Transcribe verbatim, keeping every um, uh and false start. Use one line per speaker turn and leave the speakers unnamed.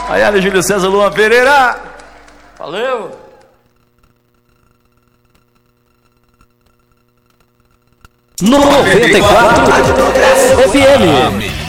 Ayala, Júlio César, Luan Pereira. Valeu.
noventa e quatro F M.